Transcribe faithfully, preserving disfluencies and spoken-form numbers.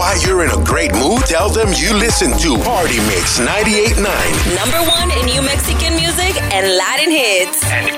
why you're in a great mood? Tell them you listen to Party Mix ninety-eight point nine. Number one in New Mexican music and Latin hits. And